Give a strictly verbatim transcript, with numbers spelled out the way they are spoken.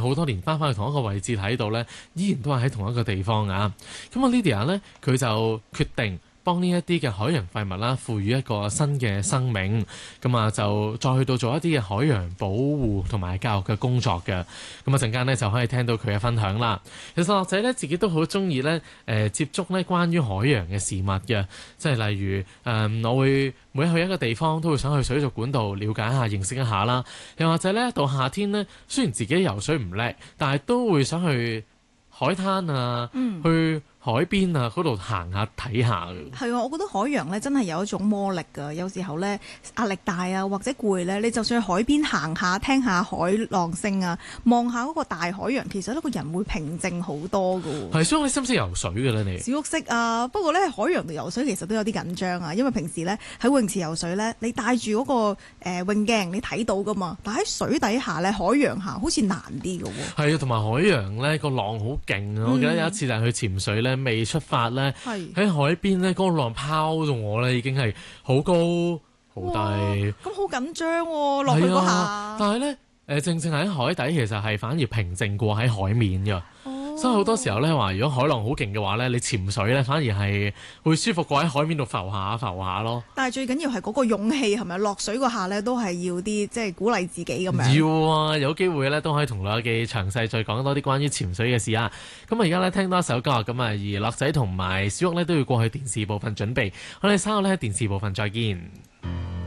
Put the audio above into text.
好多年翻返去同一個位置睇到呢，依然都係喺同一個地方啊。咁啊 Lydia 呢，佢就決定幫呢一啲嘅海洋廢物啦，賦予一個新嘅生命，咁啊就再去到做一啲嘅海洋保護同埋教育嘅工作嘅。咁啊陣間呢，就可以聽到佢嘅分享啦。其實樂仔呢，自己都好中意呢誒接觸呢關於海洋嘅事物嘅，即係例如誒、呃、我會每去一個地方都會想去水族館度了解一下、認識一下啦。又或者呢，到夏天呢，雖然自己游水唔叻，但係都會想去海灘啊，嗯、去海邊啊嗰度行下睇下嘅。 係啊，我覺得海洋咧真係有一種魔力㗎。有時候咧壓力大啊，或者攰咧，你就算去海邊行下，聽下海浪聲啊，望下嗰個大海洋，其實呢個人會平靜好多㗎。 係，所以你識唔識游水嘅咧？你小屋識啊，不過咧海洋度游水其實都有啲緊張啊，因為平時咧喺泳池游水咧，你帶住嗰個誒、呃、泳鏡你睇到㗎嘛，但喺水底下咧海洋下好似難啲㗎喎。係啊，同埋海洋咧個浪好勁啊！我記得有一次就係去潛水咧，未出發咧，喺海邊咧嗰個浪拋到我咧已經係好高好低， 咁好緊張喎落去嗰下。 啊、但係咧誒正正喺海底其實係反而平靜過喺海面㗎。哦、所以好多時候咧話，如果海浪好勁嘅話咧，你潛水咧反而係會舒服過喺海面度浮下浮下咯。 但係最緊要係嗰個勇氣係咪？落水嗰下咧都係要啲即係鼓勵自己咁樣。 要啊，有機會咧都可以同樂記詳細再講多啲關於潛水嘅事啊。咁啊而家咧聽多一首歌咁啊，而樂仔同埋小屋咧都要過去電視部分準備。我哋稍後咧喺電視部分再見。